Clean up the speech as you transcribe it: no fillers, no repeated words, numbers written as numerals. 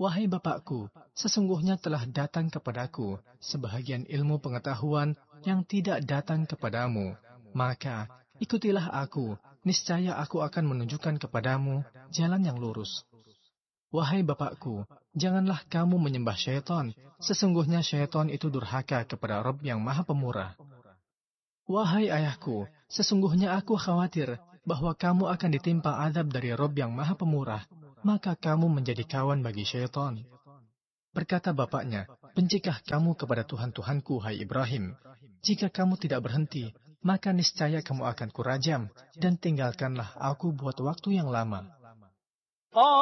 Wahai bapakku, sesungguhnya telah datang kepadaku sebahagian ilmu pengetahuan yang tidak datang kepadamu. Maka, ikutilah aku, niscaya aku akan menunjukkan kepadamu jalan yang lurus. Wahai bapakku, janganlah kamu menyembah syaitan. Sesungguhnya syaitan itu durhaka kepada Rabb yang Maha Pemurah. Wahai ayahku, sesungguhnya aku khawatir bahwa kamu akan ditimpa azab dari Rabb yang Maha Pemurah, maka kamu menjadi kawan bagi syaitan. Berkata bapaknya, bencikah kamu kepada Tuhan-Tuhanku, hai Ibrahim? Jika kamu tidak berhenti, maka niscaya kamu akan kurajam, dan tinggalkanlah aku buat waktu yang lama.